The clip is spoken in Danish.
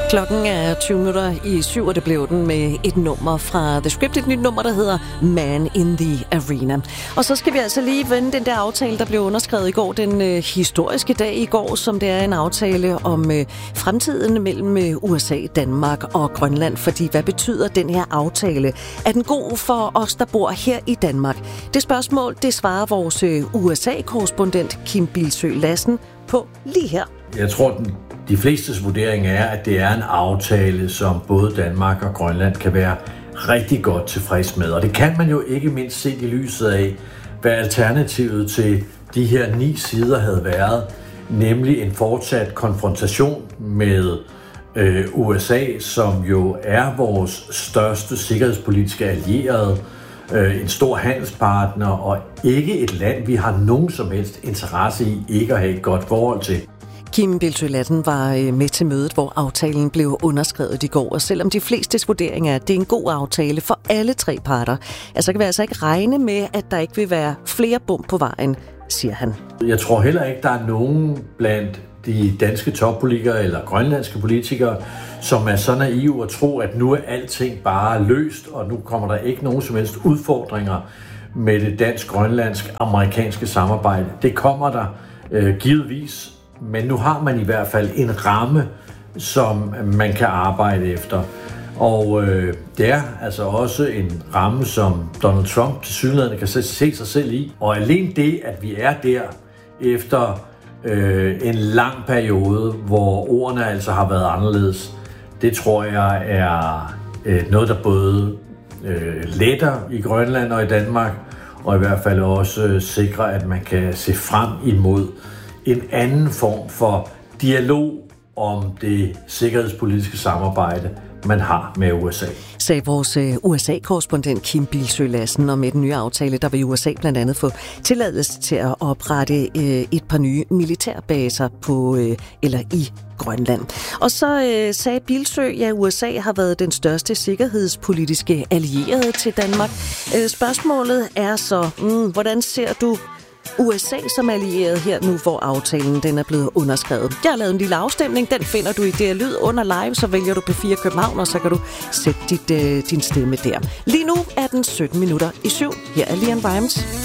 Klokken er 7:20, og det blev den med et nummer fra The Script, et nyt nummer, der hedder Man in the Arena. Og så skal vi altså lige vende den der aftale, der blev underskrevet i går, den historiske dag i går, som det er en aftale om fremtiden mellem USA, Danmark og Grønland. Fordi hvad betyder den her aftale? Er den god for os, der bor her i Danmark? Det spørgsmål, det svarer vores USA-korrespondent Kim Bildsøe Lassen på lige her. Jeg tror, de flestes vurdering er, at det er en aftale, som både Danmark og Grønland kan være rigtig godt tilfreds med. Og det kan man jo ikke mindst se i lyset af, hvad alternativet til de her 9 sider havde været, nemlig en fortsat konfrontation med USA, som jo er vores største sikkerhedspolitiske allierede, en stor handelspartner og ikke et land, vi har nogen som helst interesse i ikke at have et godt forhold til. Kim Bildsøe Lassen var med til mødet, hvor aftalen blev underskrevet i går, og selvom de flestes vurdering er, at det er en god aftale for alle 3 parter, så kan vi altså ikke regne med, at der ikke vil være flere bump på vejen, siger han. Jeg tror heller ikke, der er nogen blandt de danske toppolitikere eller grønlandske politikere, som er så naive at tro, at nu er alting bare løst, og nu kommer der ikke nogen som helst udfordringer med det dansk-grønlandsk-amerikanske samarbejde. Det kommer der givetvis. Men nu har man i hvert fald en ramme, som man kan arbejde efter. Og det er altså også en ramme, som Donald Trump tilsyneladende kan se sig selv i. Og alene det, at vi er der efter en lang periode, hvor ordene altså har været anderledes, det tror jeg er noget, der både letter i Grønland og i Danmark, og i hvert fald også sikrer, at man kan se frem imod en anden form for dialog om det sikkerhedspolitiske samarbejde, man har med USA. Sagde vores USA-korrespondent Kim Bildsøe Lassen, og med den nye aftale, der vil USA blandt andet få tilladelse til at oprette et par nye militærbaser på eller i Grønland. Og så sagde Bildsøe, at USA har været den største sikkerhedspolitiske allierede til Danmark. Spørgsmålet er så, hvordan ser du USA som allieret her nu, hvor aftalen den er blevet underskrevet? Jeg har lavet en lille afstemning, den finder du i DR Lyd under live, så vælger du P4 København, og så kan du sætte din stemme der. Lige nu er den 7:17. Her er Leon Rimes.